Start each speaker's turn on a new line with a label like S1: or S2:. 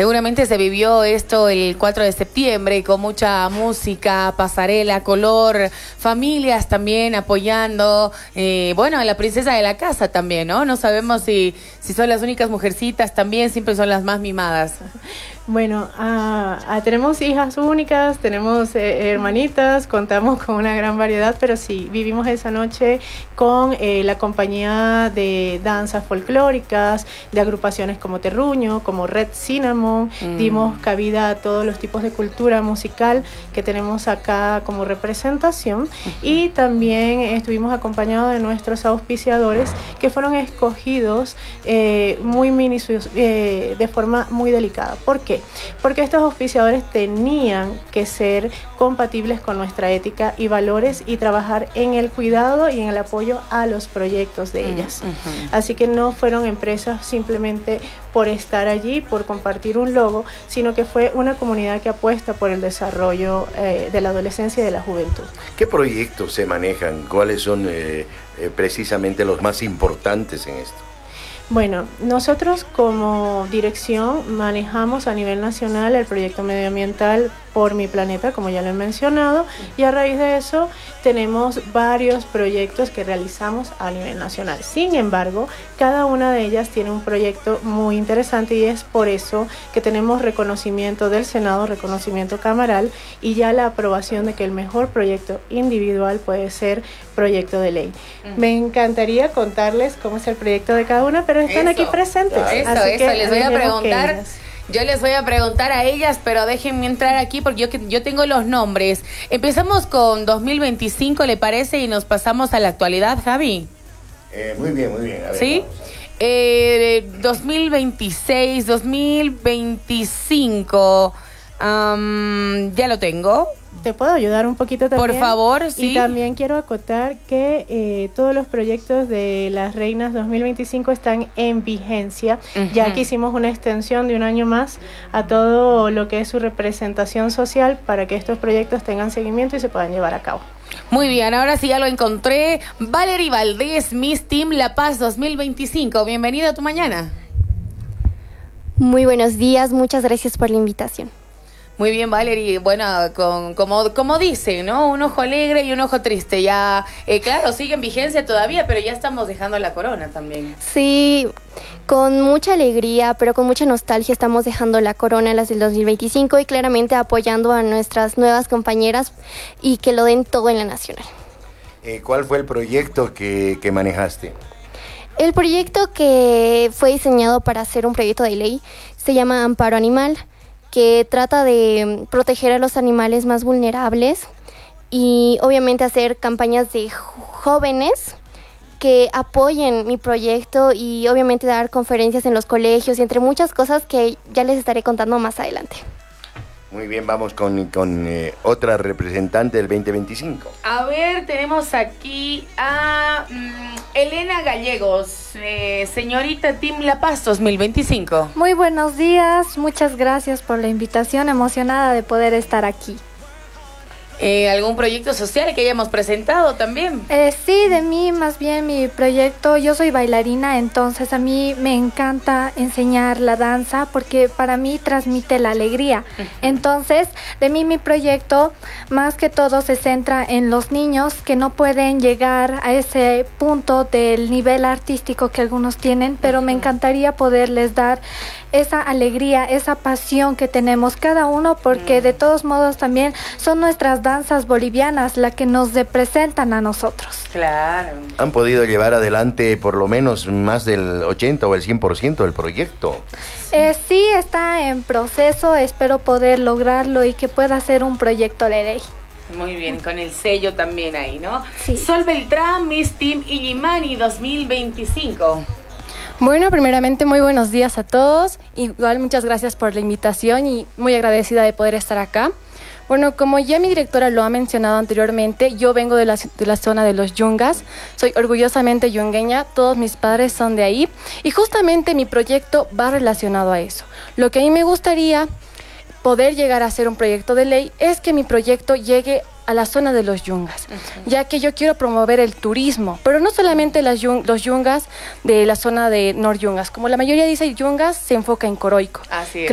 S1: Seguramente se vivió esto el 4 de septiembre con mucha música, pasarela, color, familias también apoyando, bueno, a la princesa de la casa también, ¿no? No sabemos si son las únicas mujercitas también, siempre son las más mimadas.
S2: Bueno, tenemos hijas únicas, tenemos hermanitas, contamos con una gran variedad, pero sí, vivimos esa noche con la compañía de danzas folclóricas, de agrupaciones como Terruño, como Red Cinnamon, dimos cabida a todos los tipos de cultura musical que tenemos acá como representación, y también estuvimos acompañados de nuestros auspiciadores que fueron escogidos de forma muy delicada. ¿Por qué? Porque estos auspiciadores tenían que ser compatibles con nuestra ética y valores y trabajar en el cuidado y en el apoyo a los proyectos de ellas. Así que no fueron empresas simplemente por estar allí, por compartir un logo, sino que fue una comunidad que apuesta por el desarrollo de la adolescencia y de la juventud.
S3: ¿Qué proyectos se manejan? ¿Cuáles son precisamente los más importantes en esto?
S2: Bueno, nosotros como dirección manejamos a nivel nacional el proyecto medioambiental Por Mi Planeta, como ya lo he mencionado, y a raíz de eso tenemos varios proyectos que realizamos a nivel nacional. Sin embargo, cada una de ellas tiene un proyecto muy interesante y es por eso que tenemos reconocimiento del Senado, reconocimiento camaral y ya la aprobación de que el mejor proyecto individual puede ser proyecto de ley. Me encantaría contarles cómo es el proyecto de cada una, pero están aquí presentes.
S1: Eso, les voy a preguntar. Yo les voy a preguntar a ellas, pero déjenme entrar aquí porque yo tengo los nombres. Empezamos con 2025, ¿le parece? Y nos pasamos a la actualidad, Javi.
S3: Muy bien, muy bien. A ver,
S1: ¿sí? 2026, 2025, ya lo tengo.
S2: ¿Te puedo ayudar un poquito también?
S1: Por favor, sí.
S2: Y también quiero acotar que todos los proyectos de las Reinas 2025 están en vigencia, ya que hicimos una extensión de un año más a todo lo que es su representación social para que estos proyectos tengan seguimiento y se puedan llevar a cabo.
S1: Muy bien, ahora sí ya lo encontré. Valery Valdés, Miss Team La Paz 2025. Bienvenida a Tu Mañana.
S4: Muy buenos días, muchas gracias por la invitación.
S1: Muy bien, Valery. Bueno, como dice, ¿no? Un ojo alegre y un ojo triste. Ya, claro, sigue en vigencia todavía, pero ya estamos dejando la corona también.
S4: Sí, con mucha alegría, pero con mucha nostalgia estamos dejando la corona, las del 2025, y claramente apoyando a nuestras nuevas compañeras y que lo den todo en la nacional.
S3: ¿Cuál fue el proyecto que manejaste?
S4: El proyecto que fue diseñado para ser un proyecto de ley se llama Amparo Animal, que trata de proteger a los animales más vulnerables y obviamente hacer campañas de jóvenes que apoyen mi proyecto y obviamente dar conferencias en los colegios y entre muchas cosas que ya les estaré contando más adelante.
S3: Muy bien, vamos con otra representante del 2025.
S1: A ver, tenemos aquí a Elena Gallegos, señorita Team La Paz 2025.
S5: Muy buenos días, muchas gracias por la invitación, emocionada de poder estar aquí.
S1: ¿Algún proyecto social que hayamos presentado también?
S5: Sí, de mí más bien mi proyecto, yo soy bailarina, entonces a mí me encanta enseñar la danza porque para mí transmite la alegría. Entonces, de mí mi proyecto más que todo se centra en los niños que no pueden llegar a ese punto del nivel artístico que algunos tienen, pero me encantaría poderles dar esa alegría, esa pasión que tenemos cada uno, porque de todos modos también son nuestras danzas bolivianas las que nos representan a nosotros.
S1: Claro.
S3: ¿Han podido llevar adelante por lo menos más del 80 o el 100% del proyecto?
S5: Sí, está en proceso, espero poder lograrlo y que pueda ser un proyecto de ley.
S1: Muy bien, con el sello también ahí, ¿no?
S5: Sí.
S1: Sol Beltrán, Miss Team Illimani 2025.
S6: Bueno, primeramente muy buenos días a todos, igual muchas gracias por la invitación y muy agradecida de poder estar acá. Bueno, como ya mi directora lo ha mencionado anteriormente, yo vengo de la zona de los Yungas, soy orgullosamente yungueña, todos mis padres son de ahí y justamente mi proyecto va relacionado a eso. Lo que a mí me gustaría poder llegar a ser un proyecto de ley es que mi proyecto llegue a la zona de los Yungas, ya que yo quiero promover el turismo, pero no solamente los Yungas de la zona de Nor Yungas, como la mayoría dice Yungas, se enfoca en Coroico.
S1: Así es.